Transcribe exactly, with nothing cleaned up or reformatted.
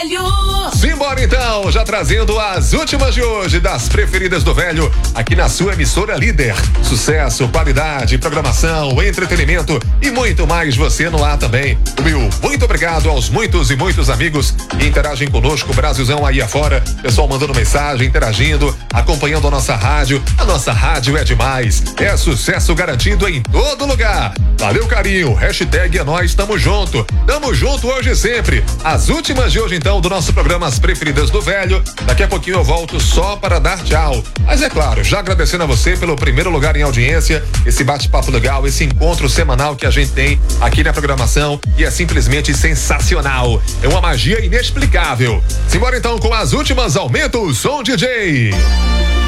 velho. Simbora então, já trazendo as últimas de hoje das preferidas do velho, aqui na sua emissora líder. Sucesso, qualidade, programação, entretenimento e muito mais, você no ar também. O meu muito obrigado aos muitos e muitos amigos que interagem conosco, Brasilzão aí afora, pessoal mandando mensagem, interagindo, acompanhando a nossa rádio. A nossa rádio é demais, é sucesso garantido em todo lugar. Valeu, carinho, hashtag é nós, tamo junto, tamo junto hoje e sempre. As últimas de hoje então do nosso programa As Preferidas do Velho. Daqui a pouquinho eu volto só para dar tchau, mas é claro, já agradecendo a você pelo primeiro lugar em audiência, esse bate-papo legal, esse encontro semanal que a gente tem aqui na programação, e é simplesmente sensacional, é uma magia inexplicável. Simbora então com as últimas, aumenta o som, D J.